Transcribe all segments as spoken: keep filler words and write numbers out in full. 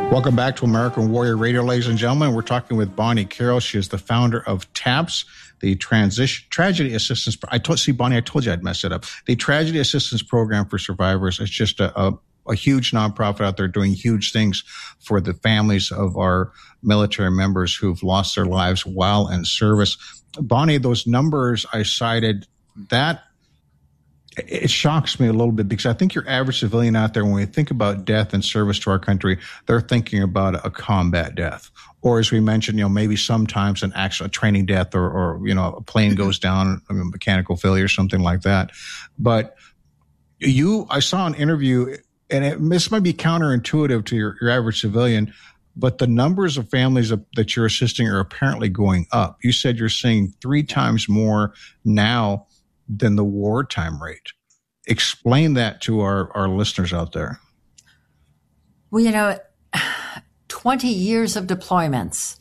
Welcome back to American Warrior Radio, ladies and gentlemen. We're talking with Bonnie Carroll. She is the founder of TAPS, the Transition Tragedy Assistance. I told, see, Bonnie, I told you I'd mess it up. The Tragedy Assistance Program for Survivors. It's just a, a, a huge nonprofit out there doing huge things for the families of our military members who've lost their lives while in service. Bonnie, those numbers I cited, that it shocks me a little bit because I think your average civilian out there, when we think about death and service to our country, they're thinking about a combat death. Or as we mentioned, you know, maybe sometimes an actual training death or, or, you know, a plane goes down, I mean, mechanical failure, something like that. But you, I saw an interview, and it, this might be counterintuitive to your, your average civilian, but the numbers of families that you're assisting are apparently going up. You said you're seeing three times more now than the wartime rate. Explain that to our, our listeners out there. Well, you know, twenty years of deployments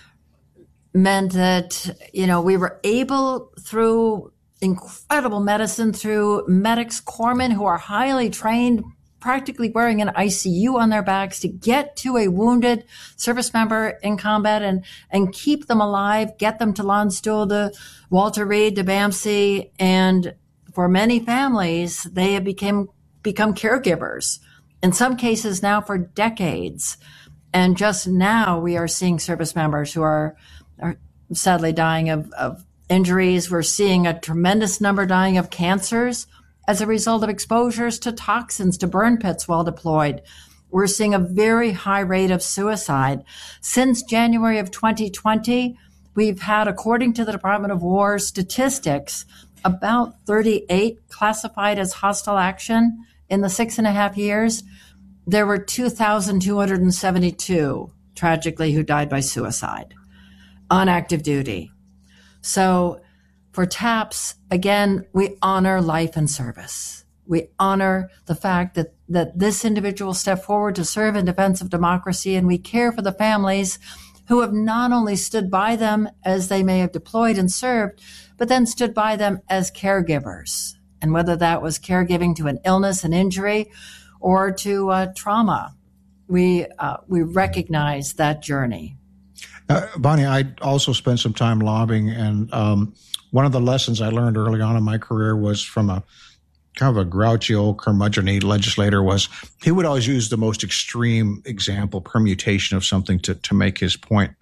meant that, you know, we were able through incredible medicine, through medics, corpsmen who are highly trained, practically wearing an I C U on their backs, to get to a wounded service member in combat and, and keep them alive, get them to Landstuhl, to Walter Reed, to B A M C. And for many families, they have become, become caregivers, in some cases now for decades. And just now we are seeing service members who are, are sadly dying of, of injuries. We're seeing a tremendous number dying of cancers as a result of exposures to toxins, to burn pits while deployed. We're seeing a very high rate of suicide. Since January of twenty twenty, we've had, according to the Department of War statistics, about thirty-eight classified as hostile action in the six and a half years. There were two thousand two hundred seventy-two, tragically, who died by suicide on active duty. So for TAPS, again, we honor life and service. We honor the fact that, that this individual stepped forward to serve in defense of democracy, and we care for the families who have not only stood by them as they may have deployed and served, but then stood by them as caregivers. And whether that was caregiving to an illness, an injury, or to uh, trauma, we uh, we recognize that journey. Uh, Bonnie, I also spent some time lobbying, and um, one of the lessons I learned early on in my career was from a kind of a grouchy old curmudgeon legislator was he would always use the most extreme example, permutation of something to, to make his point.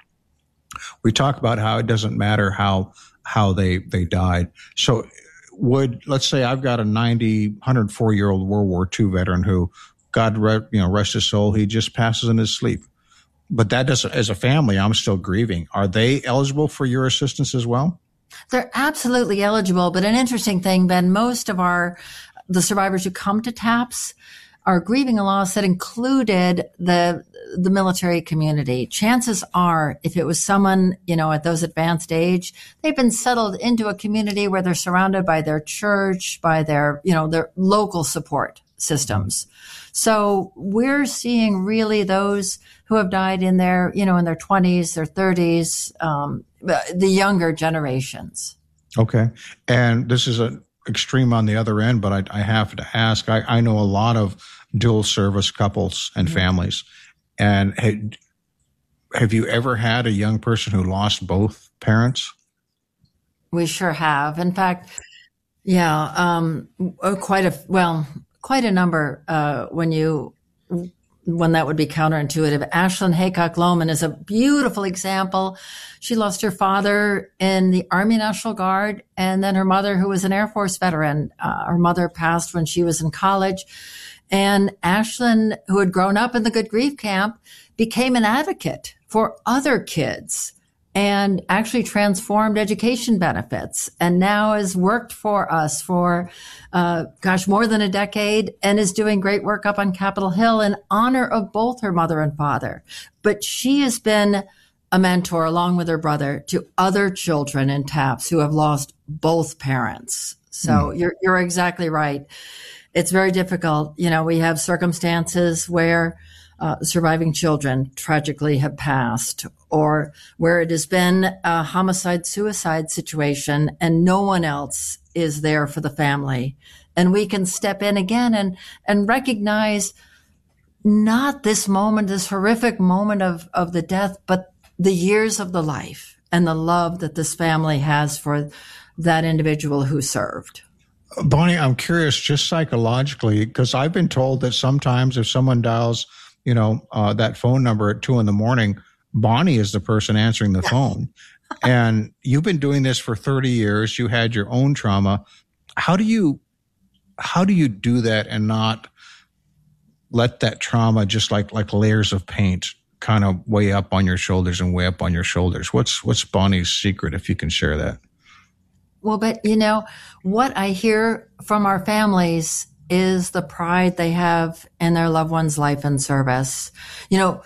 We talk about how it doesn't matter how how they, they died. So would, let's say I've got a ninety, one hundred four year old World War Two veteran who, God re, you know, rest his soul, he just passes in his sleep. But that doesn't, as a family, I'm still grieving. Are they eligible for your assistance as well? They're absolutely eligible. But an interesting thing, Ben, most of our, the survivors who come to TAPS are grieving a loss that included the, the military community. Chances are, if it was someone, you know, at those advanced age, they've been settled into a community where they're surrounded by their church, by their, you know, their local support systems. So we're seeing really those who have died in their, you know, in their twenties, their thirties, um, the younger generations. Okay. And this is an extreme on the other end, but I, I have to ask, I, I know a lot of dual service couples and mm-hmm. families. And had, have you ever had a young person who lost both parents? We sure have. In fact, yeah, um, quite a, well, quite a number, uh, when you, when that would be counterintuitive. Ashlyn Haycock Lohman is a beautiful example. She lost her father in the Army National Guard, and then her mother, who was an Air Force veteran. Uh, her mother passed when she was in college. And Ashlyn, who had grown up in the Good Grief Camp, became an advocate for other kids and actually transformed education benefits, and now has worked for us for, uh, gosh, more than a decade, and is doing great work up on Capitol Hill in honor of both her mother and father. But she has been a mentor, along with her brother, to other children in TAPS who have lost both parents. So mm. you're, you're exactly right. It's very difficult. You know, we have circumstances where Uh, surviving children tragically have passed, or where it has been a homicide-suicide situation and no one else is there for the family. And we can step in again and, and recognize not this moment, this horrific moment of, of the death, but the years of the life and the love that this family has for that individual who served. Bonnie, I'm curious, just psychologically, because I've been told that sometimes if someone dials, you know, uh, that phone number at two in the morning, Bonnie is the person answering the phone. And you've been doing this for thirty years. You had your own trauma. How do you, how do you do that and not let that trauma, just like, like layers of paint, kind of weigh up on your shoulders and weigh up on your shoulders? What's, what's Bonnie's secret, if you can share that? Well, but you know, what I hear from our families is the pride they have in their loved one's life and service. You know,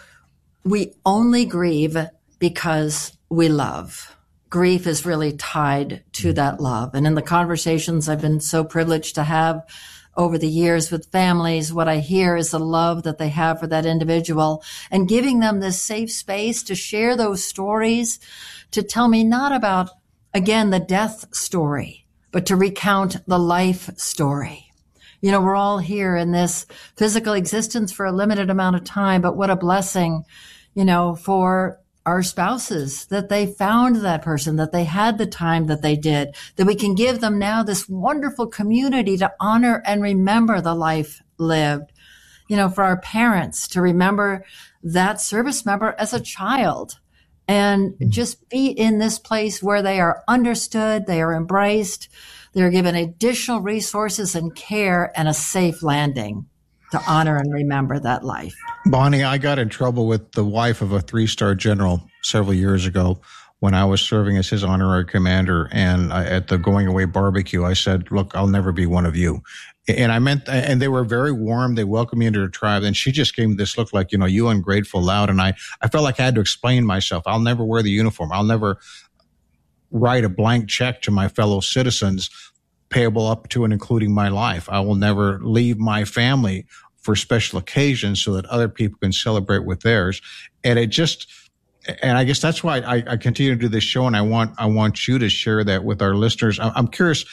we only grieve because we love. Grief is really tied to that love. And in the conversations I've been so privileged to have over the years with families, what I hear is the love that they have for that individual and giving them this safe space to share those stories, to tell me not about, again, the death story, but to recount the life story. You know, we're all here in this physical existence for a limited amount of time, but what a blessing, you know, for our spouses that they found that person, that they had the time that they did, that we can give them now this wonderful community to honor and remember the life lived. You know, for our parents to remember that service member as a child and just be in this place where they are understood, they are embraced, they're given additional resources and care and a safe landing to honor and remember that life. Bonnie, I got in trouble with the wife of a three-star general several years ago when I was serving as his honorary commander. And I, at the going away barbecue, I said, look, I'll never be one of you. And I meant, and they were very warm. They welcomed me into their tribe. And she just gave me this look like, you know, you ungrateful loud. And I, I felt like I had to explain myself. I'll never wear the uniform. I'll never write a blank check to my fellow citizens payable up to and including my life. I will never leave my family for special occasions so that other people can celebrate with theirs. And it just, and I guess that's why I, I continue to do this show. And I want, I want you to share that with our listeners. I'm curious.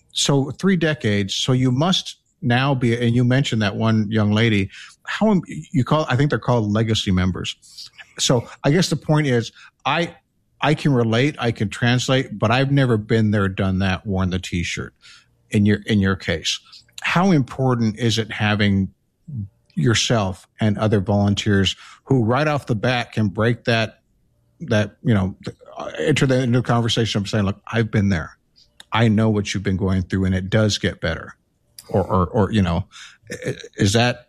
So three decades. So you must now be, and you mentioned that one young lady, how you call, I think they're called legacy members. So I guess the point is I, I can relate, I can translate, but I've never been there, done that, worn the t-shirt in your, in your case. How important is it having yourself and other volunteers who right off the bat can break that, that, you know, enter the into the conversation of saying, look, I've been there. I know what you've been going through and it does get better. Or, or, or, you know, is that,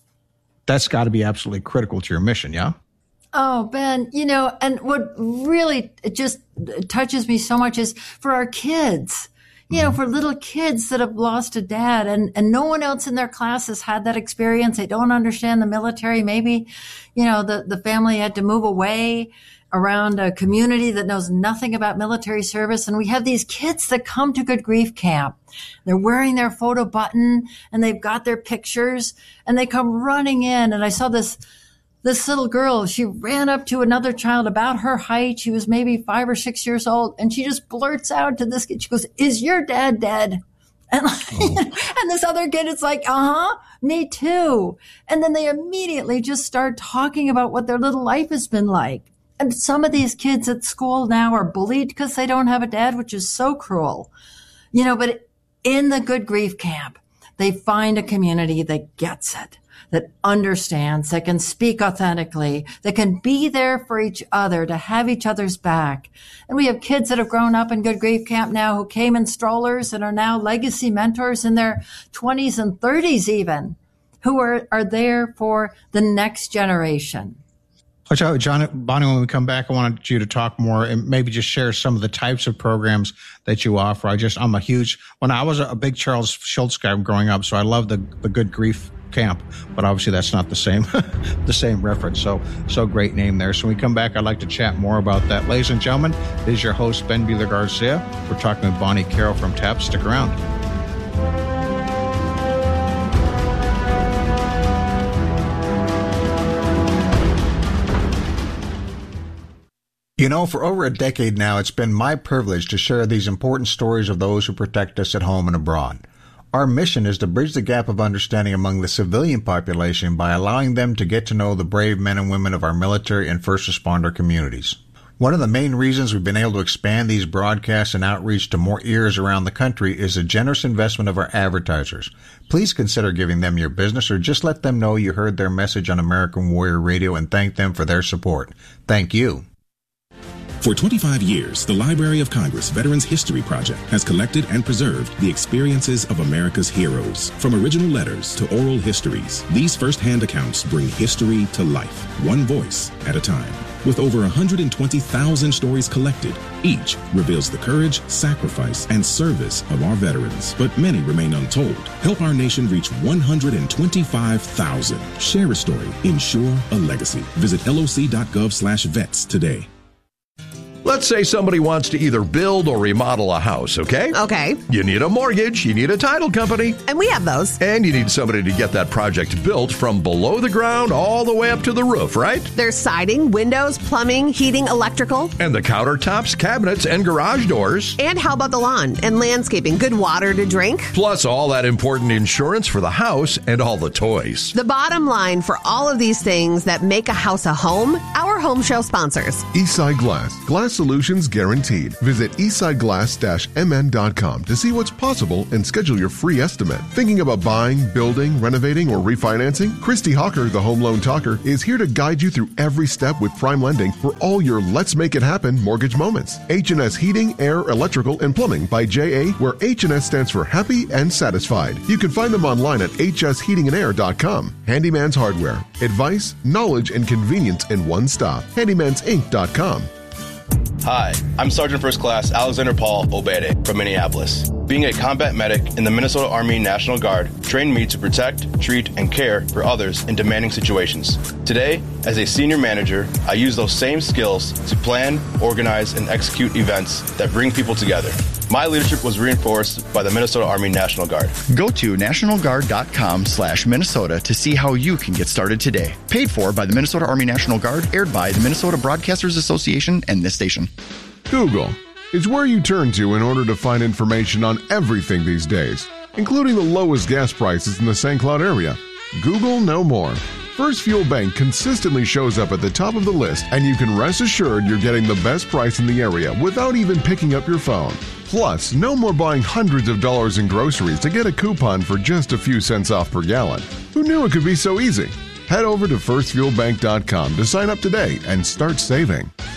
that's got to be absolutely critical to your mission. Yeah. Oh, Ben, you know, and what really just touches me so much is for our kids, you know, for little kids that have lost a dad and, and no one else in their class has had that experience. They don't understand the military. Maybe, you know, the, the family had to move away around a community that knows nothing about military service. And we have these kids that come to Good Grief Camp. They're wearing their photo button and they've got their pictures and they come running in. And I saw this This little girl, she ran up to another child about her height. She was maybe five or six years old. And she just blurts out to this kid, she goes, is your dad dead? And, like, oh. And this other kid is like, uh-huh, me too. And then they immediately just start talking about what their little life has been like. And some of these kids at school now are bullied because they don't have a dad, which is so cruel. You know, but in the Good Grief Camp, they find a community that gets it, that understands, that can speak authentically, that can be there for each other, to have each other's back. And we have kids that have grown up in Good Grief Camp now who came in strollers and are now legacy mentors in their twenties and thirties even, who are, are there for the next generation. John, Bonnie, when we come back, I wanted you to talk more and maybe just share some of the types of programs that you offer. I just, I'm a huge, when I was a big Charles Schultz guy growing up, so I love the, the Good Grief Camp, but obviously that's not the same, the same reference. So, so great name there. So when we come back, I'd like to chat more about that. Ladies and gentlemen, this is your host, Ben Buehler Garcia. We're talking with Bonnie Carroll from TAPS. Stick around. You know, for over a decade now, it's been my privilege to share these important stories of those who protect us at home and abroad. Our mission is to bridge the gap of understanding among the civilian population by allowing them to get to know the brave men and women of our military and first responder communities. One of the main reasons we've been able to expand these broadcasts and outreach to more ears around the country is the generous investment of our advertisers. Please consider giving them your business or just let them know you heard their message on American Warrior Radio and thank them for their support. Thank you. For twenty-five years, the Library of Congress Veterans History Project has collected and preserved the experiences of America's heroes. From original letters to oral histories, these first-hand accounts bring history to life, one voice at a time. With over one hundred twenty thousand stories collected, each reveals the courage, sacrifice, and service of our veterans, but many remain untold. Help our nation reach one hundred twenty-five thousand. Share a story. Ensure a legacy. Visit loc.gov slash vets today. Let's say somebody wants to either build or remodel a house, okay? Okay. You need a mortgage, you need a title company. And we have those. And you need somebody to get that project built from below the ground all the way up to the roof, right? There's siding, windows, plumbing, heating, electrical. And the countertops, cabinets, and garage doors. And how about the lawn and landscaping? Good water to drink? Plus all that important insurance for the house and all the toys. The bottom line for all of these things that make a house a home, our home show sponsors. Eastside Glass. Glass solutions guaranteed. Visit eastside glass dash m n dot com to see what's possible and schedule your free estimate. Thinking about buying, building, renovating, or refinancing? Christy Hawker, the Home Loan Talker, is here to guide you through every step with Prime Lending for all your Let's Make It Happen mortgage moments. H and S Heating, Air, Electrical, and Plumbing by J A, where H and S stands for Happy and Satisfied. You can find them online at h s heating and air dot com. Handyman's Hardware. Advice, knowledge, and convenience in one stop. handymans inc dot com. Hi, I'm Sergeant First Class Alexander Paul Obede from Minneapolis. Being a combat medic in the Minnesota Army National Guard trained me to protect, treat, and care for others in demanding situations. Today, as a senior manager, I use those same skills to plan, organize, and execute events that bring people together. My leadership was reinforced by the Minnesota Army National Guard. Go to national guard dot com slash Minnesota to see how you can get started today. Paid for by the Minnesota Army National Guard, aired by the Minnesota Broadcasters Association and this station. Google is where you turn to in order to find information on everything these days, including the lowest gas prices in the Saint Cloud area. Google no more. First Fuel Bank consistently shows up at the top of the list, and you can rest assured you're getting the best price in the area without even picking up your phone. Plus, no more buying hundreds of dollars in groceries to get a coupon for just a few cents off per gallon. Who knew it could be so easy? Head over to first fuel bank dot com to sign up today and start saving.